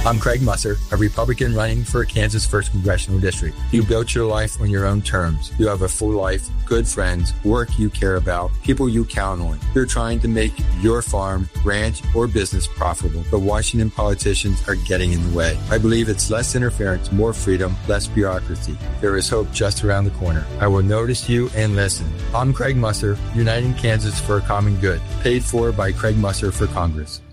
I'm Craig Musser, a Republican running for Kansas 1st Congressional District. You built your life on your own terms. You have a full life, good friends, work you care about, people you count on. You're trying to make your farm, ranch, or business profitable, but Washington politicians are getting in the way. I believe it's less interference, more freedom, less bureaucracy. There is hope just around the corner. I will notice you and listen. I'm Craig Musser, Uniting Kansas for a Common Good, paid for by Craig Musser for Congress.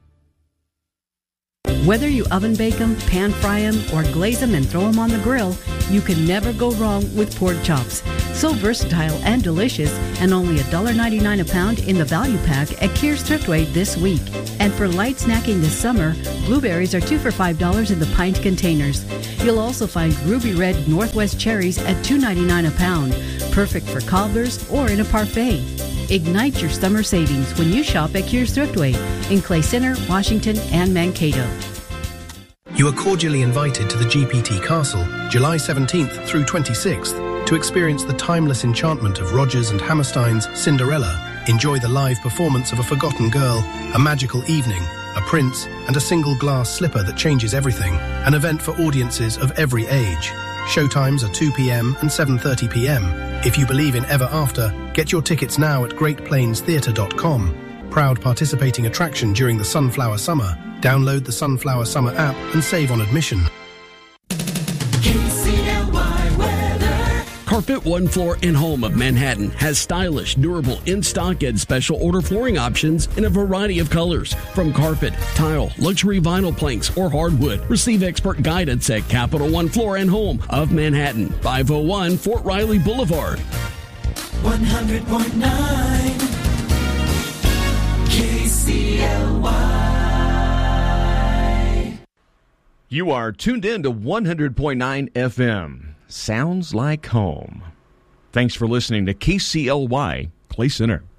Whether you oven bake them, pan fry them, or glaze them and throw them on the grill, you can never go wrong with pork chops. So versatile and delicious, and only $1.99 a pound in the value pack at Kear's Thriftway this week. And for light snacking this summer, blueberries are 2 for $5 in the pint containers. You'll also find ruby red Northwest cherries at $2.99 a pound, perfect for cobblers or in a parfait. Ignite your summer savings when you shop at Kear's Thriftway in Clay Center, Washington, and Mankato. You are cordially invited to the GPT Castle, July 17th through 26th, to experience the timeless enchantment of Rodgers and Hammerstein's Cinderella. Enjoy the live performance of a forgotten girl, a magical evening, a prince, and a single glass slipper that changes everything. An event for audiences of every age. Showtimes are 2 p.m. and 7:30 p.m. If you believe in ever after, get your tickets now at greatplainstheatre.com. Proud participating attraction during the Sunflower Summer. Download the Sunflower Summer app and save on admission. KCLY weather. Carpet One Floor and Home of Manhattan has stylish, durable, in-stock and special order flooring options in a variety of colors. From carpet, tile, luxury vinyl planks, or hardwood. Receive expert guidance at Capital One Floor and Home of Manhattan, 501 Fort Riley Boulevard. 100.9 KCLY. You are tuned in to 100.9 FM. Sounds like home. Thanks for listening to KCLY Clay Center.